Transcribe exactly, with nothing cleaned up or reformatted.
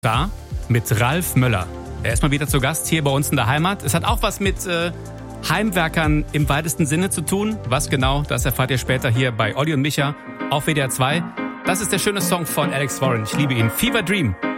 Da mit Ralf Möller. Er ist mal wieder zu Gast hier bei uns in der Heimat. Es hat auch was mit äh, Heimwerkern im weitesten Sinne zu tun. Was genau, das erfahrt ihr später hier bei Olli und Micha auf W D R zwei. Das ist der schöne Song von Alex Warren. Ich liebe ihn. Fever Dream.